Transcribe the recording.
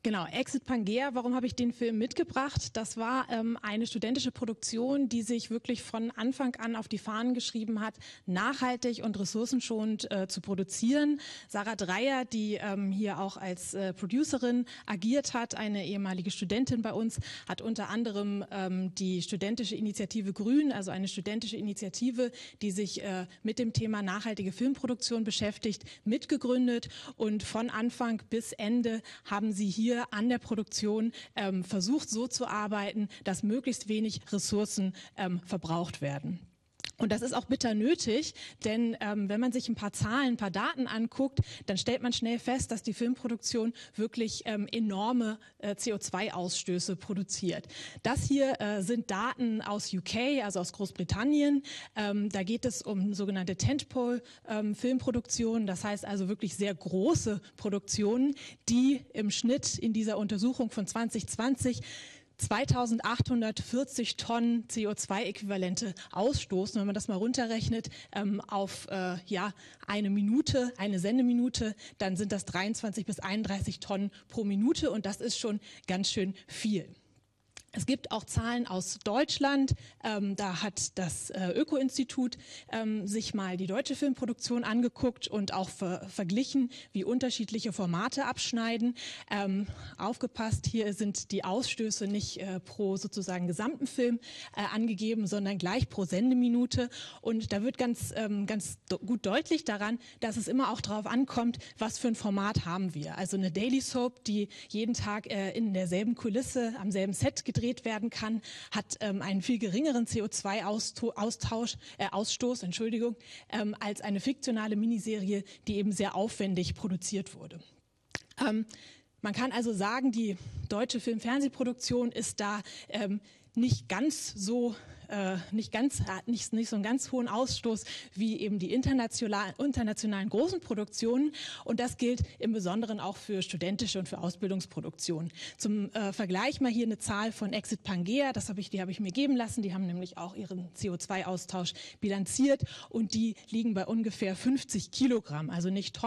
Genau, Exit Pangea, warum habe ich den Film mitgebracht? Das war eine studentische Produktion, die sich wirklich von Anfang an auf die Fahnen geschrieben hat, nachhaltig und ressourcenschonend zu produzieren. Sarah Dreier, die hier auch als Producerin agiert hat, eine ehemalige Studentin bei uns, hat unter anderem die studentische Initiative Grün, also eine studentische Initiative, die sich mit dem Thema nachhaltige Filmproduktion beschäftigt, mitgegründet, und von Anfang bis Ende haben sie hier an der Produktion versucht, so zu arbeiten, dass möglichst wenig Ressourcen verbraucht werden. Und das ist auch bitter nötig, denn wenn man sich ein paar Zahlen, ein paar Daten anguckt, dann stellt man schnell fest, dass die Filmproduktion wirklich enorme CO2-Ausstöße produziert. Das hier sind Daten aus UK, also aus Großbritannien. Da geht es um sogenannte Tentpole-Filmproduktionen, das heißt also wirklich sehr große Produktionen, die im Schnitt in dieser Untersuchung von 2020 2840 Tonnen CO2-Äquivalente ausstoßen. Wenn man das mal runterrechnet auf eine Minute, eine Sendeminute, dann sind das 23 bis 31 Tonnen pro Minute, und das ist schon ganz schön viel. Es gibt auch Zahlen aus Deutschland. Da hat das Öko-Institut sich mal die deutsche Filmproduktion angeguckt und auch verglichen, wie unterschiedliche Formate abschneiden. Aufgepasst, hier sind die Ausstöße nicht pro sozusagen gesamten Film angegeben, sondern gleich pro Sendeminute. Und da wird ganz gut deutlich daran, dass es immer auch darauf ankommt, was für ein Format haben wir. Also eine Daily Soap, die jeden Tag in derselben Kulisse, am selben Set gedreht werden kann, hat einen viel geringeren CO2-Ausstoß, als eine fiktionale Miniserie, die eben sehr aufwendig produziert wurde. Man kann also sagen, die deutsche Film-Fernsehproduktion ist da nicht so einen ganz hohen Ausstoß wie eben die internationalen großen Produktionen, und das gilt im Besonderen auch für studentische und für Ausbildungsproduktionen. Zum Vergleich mal hier eine Zahl von Exit Pangea, die habe ich mir geben lassen, die haben nämlich auch ihren CO2-Austausch bilanziert, und die liegen bei ungefähr 50 Kilogramm, also nicht Tonnen.